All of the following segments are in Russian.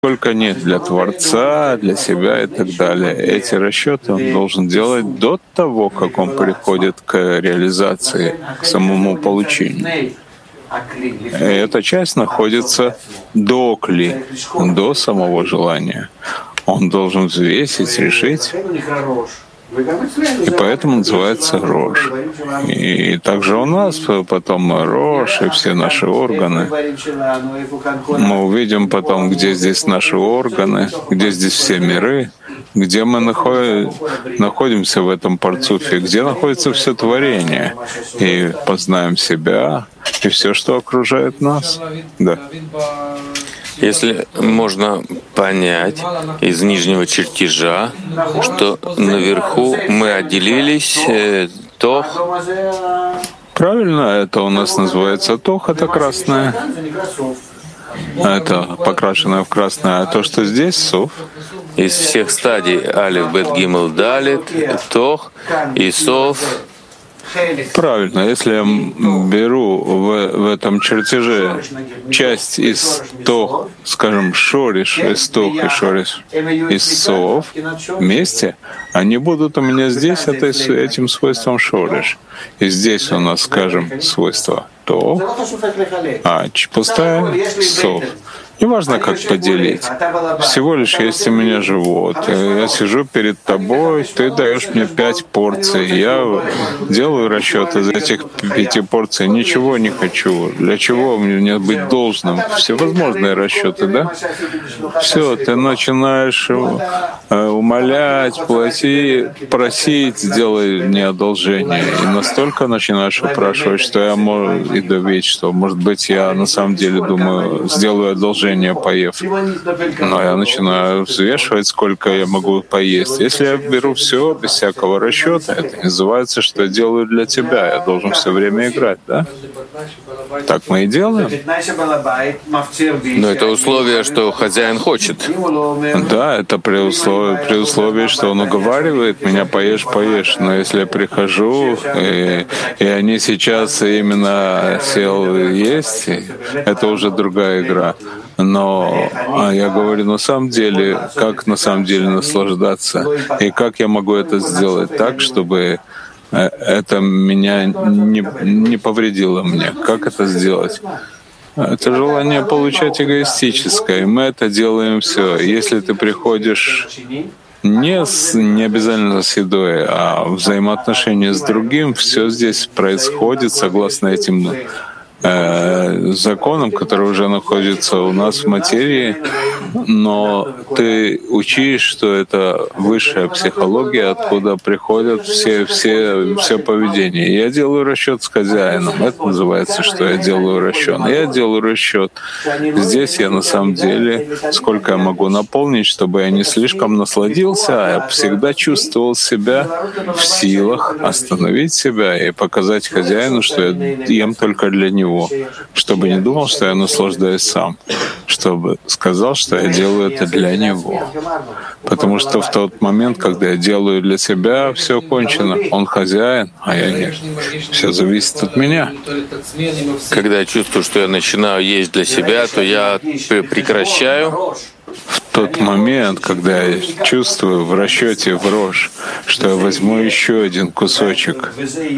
сколько нет для Творца, для себя и так далее. Эти расчеты он должен делать до того, как он приходит к реализации, к самому получению. И эта часть находится до кли, до самого желания. Он должен взвесить, решить. И поэтому называется Рош. И также у нас потом Рош и все наши органы. Мы увидим потом, где здесь наши органы, где здесь все миры, где мы находимся в этом парцуфе, где находится все творение. И познаем себя и все, что окружает нас. Да. Если можно понять из нижнего чертежа, что наверху мы отделились, Тох. Правильно, это у нас называется Тох, это красное. Это покрашенное в красное. А то, что здесь, Соф. Из всех стадий Алиф, Бет, Гимел, Далит, Тох и Соф. Правильно, если я беру в этом чертеже часть из Тох, скажем, Шориш из Тох и Шориш из Сов вместе, они будут у меня здесь этим свойством Шориш. И здесь у нас, скажем, свойство Тох, а пустая Сов. Неважно, как поделить. Всего лишь есть у меня живот. Я сижу перед тобой, ты даешь мне 5 порций. Я делаю расчет из этих 5 порций. Ничего не хочу. Для чего мне быть должным? Всевозможные расчеты, да? Все, ты начинаешь умолять, просить, сделай мне одолжение. И настолько начинаешь упрашивать, что я могу и доверить, что, может быть, я на самом деле думаю, сделаю одолжение, поев. Но я начинаю взвешивать, сколько я могу поесть. Если я беру все без всякого расчета, это называется, что я делаю для тебя. Я должен все время играть, да? Так мы и делаем. Но это условие, что хозяин хочет. Да, это при условии, что он уговаривает меня поешь. Но если я прихожу, и они сейчас именно сел есть, это уже другая игра. Но я говорю, на самом деле, как на самом деле наслаждаться, и как я могу это сделать так, чтобы это меня не повредило мне. Как это сделать? Это желание получать эгоистическое. И мы это делаем все. Если ты приходишь не обязательно с едой, а взаимоотношения с другим, все здесь происходит согласно этим законам, которые уже находятся у нас в материи, но ты учишь, что это высшая психология, откуда приходят все поведения. Я делаю расчет с хозяином. Это называется, что я делаю расчет. Я делаю расчет. Здесь я на самом деле, сколько я могу наполнить, чтобы я не слишком насладился, а я всегда чувствовал себя в силах остановить себя и показать хозяину, что я ем только для него. Чтобы не думал, что я наслаждаюсь сам, чтобы сказал, что я делаю это для него. Потому что в тот момент, когда я делаю для себя, все кончено. Он хозяин, а я нет. Все зависит от меня. Когда я чувствую, что я начинаю есть для себя, то я прекращаю. В тот момент, когда я чувствую в расчете в Рош, что я возьму еще один кусочек,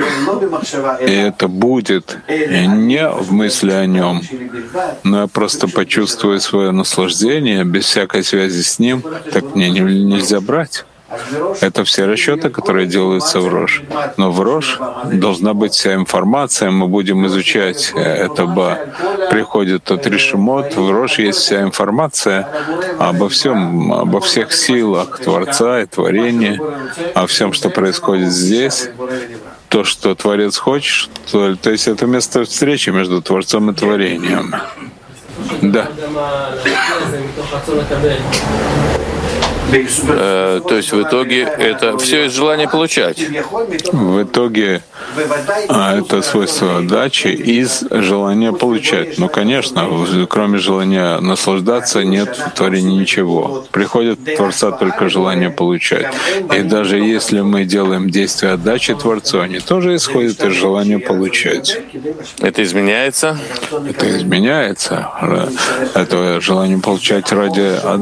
и это будет не в мысли о нем, но я просто почувствую свое наслаждение без всякой связи с ним, так мне нельзя брать. Это все расчеты, которые делаются в Рош. Но в Рош должна быть вся информация, мы будем изучать это. Приходит тот Ришимот, в Рош есть вся информация обо всем, обо всех силах Творца и творения, о всем, что происходит здесь. То, что Творец хочет, то есть это место встречи между Творцом и творением. Да. То есть в итоге это все из желания получать. В итоге это свойство отдачи из желания получать. Но, конечно, кроме желания наслаждаться, нет в творении ничего. Приходит от Творца только желание получать. И даже если мы делаем действия отдачи Творцу, они тоже исходят из желания получать. Это изменяется? Это изменяется. Это желание получать ради